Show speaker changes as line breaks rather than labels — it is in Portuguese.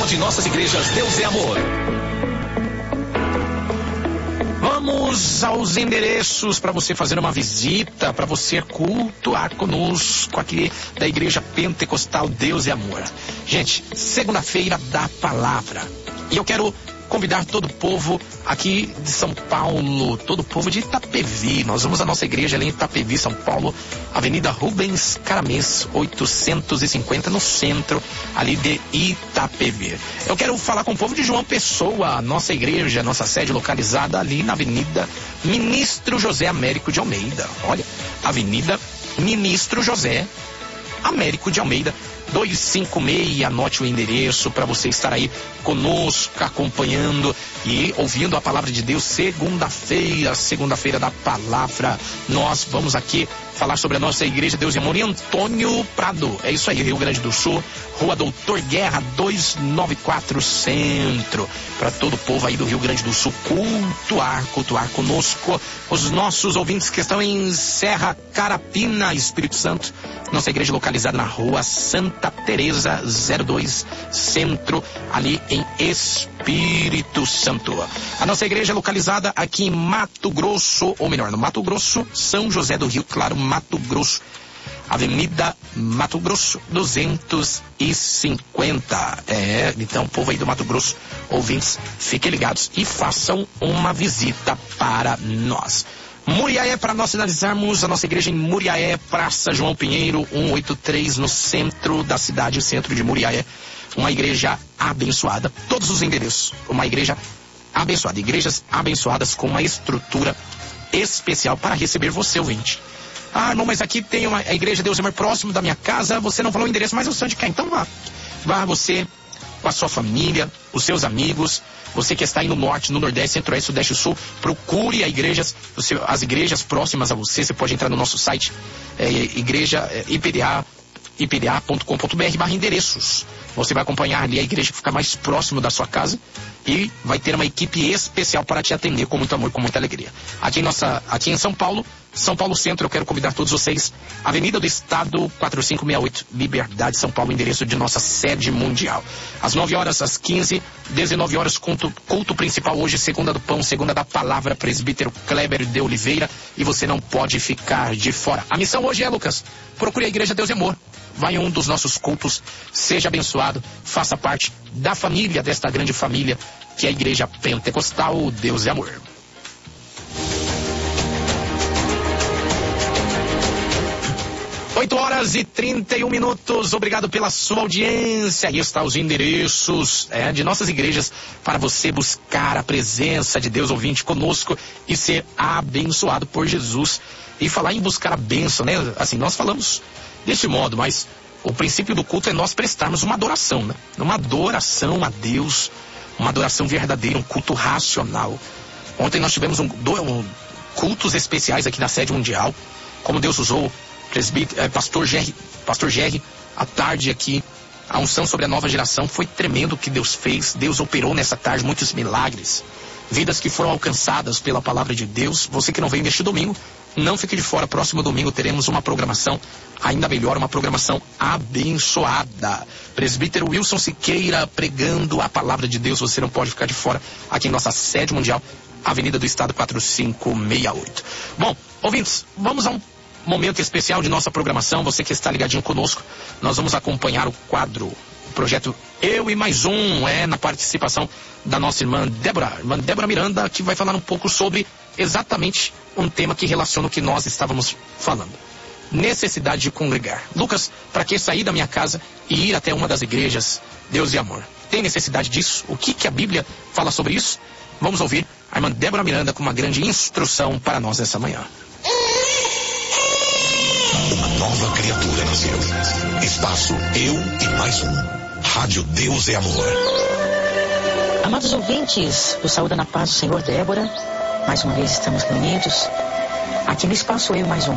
de nossas igrejas Deus é Amor. Vamos aos endereços para você fazer uma visita, para você cultuar conosco aqui da Igreja Pentecostal Deus é Amor. Gente, segunda-feira da palavra. E eu quero convidar todo o povo aqui de São Paulo, todo o povo de Itapevi. Nós vamos à nossa igreja ali em Itapevi, São Paulo, Avenida Rubens Caramês, 850, no centro ali de Itapevi. Eu quero falar com o povo de João Pessoa, nossa igreja, nossa sede localizada ali na Avenida Ministro José Américo de Almeida. Olha, Avenida Ministro José Américo de Almeida, 256, anote o endereço para você estar aí conosco, acompanhando e ouvindo a palavra de Deus. Segunda-feira da palavra, nós vamos aqui falar sobre a nossa igreja Deus e Amor em Antônio Prado, é isso aí, Rio Grande do Sul, Rua Doutor Guerra 294 Centro, para todo o povo aí do Rio Grande do Sul cultuar conosco. Os nossos ouvintes que estão em Serra Carapina, Espírito Santo, nossa igreja localizada na Rua Santa Teresa 02 Centro, ali em Espírito Santo. A nossa igreja é localizada aqui em Mato Grosso, ou melhor, no Mato Grosso, São José do Rio Claro, Mato Grosso, Avenida Mato Grosso 250. Então, povo aí do Mato Grosso, ouvintes, fiquem ligados e façam uma visita para nós. Muriaé, para nós finalizarmos, a nossa igreja em Muriaé, Praça João Pinheiro 183, no centro da cidade, centro de Muriaé. Uma igreja abençoada, todos os endereços, uma igreja abençoada, igrejas abençoadas com uma estrutura especial para receber você, ouvinte. Ah, não, mas aqui tem a igreja Deus é Amor próximo da minha casa, você não falou o endereço, mas eu sei onde quer, então vá você com a sua família, os seus amigos, você que está aí no norte, no nordeste, centro-oeste, sudeste e sul, procure as igrejas próximas a você. Você pode entrar no nosso site, ipda.com.br/endereços. Você vai acompanhar ali a igreja que fica mais próximo da sua casa e vai ter uma equipe especial para te atender com muito amor, com muita alegria. Aqui em São Paulo Centro, eu quero convidar todos vocês, Avenida do Estado 4568, Liberdade, São Paulo, endereço de nossa sede mundial. Às 9 horas, às 15, 19 horas, culto principal hoje, segunda do pão, segunda da palavra, presbítero Kleber de Oliveira, e você não pode ficar de fora. A missão hoje é, Lucas, procure a igreja Deus é Amor, vai em um dos nossos cultos, seja abençoado, faça parte da família, desta grande família, que é a Igreja Pentecostal Deus é Amor. Oito horas e 31 minutos, obrigado pela sua audiência. Aí está os endereços de nossas igrejas para você buscar a presença de Deus, ouvinte, conosco e ser abençoado por Jesus. E falar em buscar a bênção, né? Assim, nós falamos desse modo, mas o princípio do culto é nós prestarmos uma adoração, né? Uma adoração a Deus, uma adoração verdadeira, um culto racional. Ontem nós tivemos cultos especiais aqui na sede mundial, como Deus usou Pastor Gerry, à tarde aqui, a unção sobre a nova geração, foi tremendo o que Deus fez. Deus operou nessa tarde muitos milagres, vidas que foram alcançadas pela palavra de Deus. Você que não veio neste domingo, não fique de fora. Próximo domingo teremos uma programação ainda melhor, uma programação abençoada. Presbítero Wilson Siqueira pregando a palavra de Deus, você não pode ficar de fora, aqui em nossa sede mundial, Avenida do Estado 4568. Bom, ouvintes, vamos a um momento especial de nossa programação. Você que está ligadinho conosco, nós vamos acompanhar o quadro, o projeto Eu e Mais Um, na participação da nossa irmã Débora Miranda, que vai falar um pouco sobre exatamente um tema que relaciona o que nós estávamos falando: necessidade de congregar. Lucas, para que sair da minha casa e ir até uma das igrejas Deus e Amor? Tem necessidade disso? O que a Bíblia fala sobre isso? Vamos ouvir a irmã Débora Miranda com uma grande instrução para nós essa manhã.
Uma nova criatura nasceu. Espaço Eu e Mais Um. Rádio Deus é Amor.
Amados ouvintes, eu saúdo na paz do Senhor, Débora. Mais uma vez estamos reunidos aqui no Espaço Eu e Mais Um.